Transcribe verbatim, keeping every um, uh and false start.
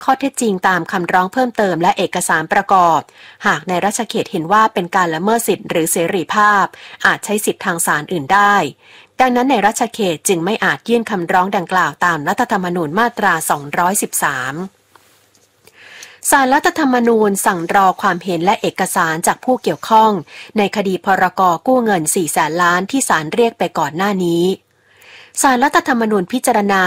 ข้อเท็จจริงตามคำร้องเพิ่มเติมและเอกสารประกอบหากในราชเขตเห็นว่าเป็นการละเมิดสิทธิหรือเสรีภาพอาจใช้สิทธิทางศาลอื่นได้ดังนั้นในราชเขตจึงไม่อาจยื่นคำร้องดังกล่าวตามรัฐธรรมนูญมาตราสองร้อยสิบสามศาลรัฐธรรมนูญสั่งรอความเห็นและเอกสารจากผู้เกี่ยวข้องในคดีพรก.กู้เงินสี่แสนล้านที่ศาลเรียกไปก่อนหน้านี้ศาลรัฐธรรมนูญพิจารณา